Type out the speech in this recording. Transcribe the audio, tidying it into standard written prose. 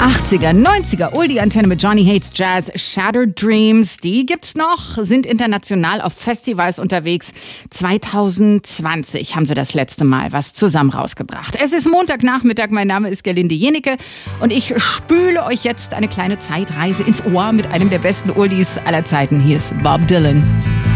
80er, 90er, Oldie-Antenne mit Johnny Hates Jazz, Shattered Dreams, die gibt's noch, sind international auf Festivals unterwegs. 2020 haben sie das letzte Mal was zusammen rausgebracht. Es ist Montagnachmittag, mein Name ist Gerlinde Jenecke und ich spüle euch jetzt eine kleine Zeitreise ins Ohr mit einem der besten Oldies aller Zeiten. Hier ist Bob Dylan.